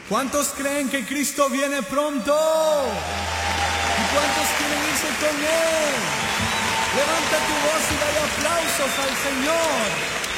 ¿Cuántos creen que Cristo viene pronto? ¿Y cuántos quieren irse con Él? Levanta tu voz y dale aplausos al Señor.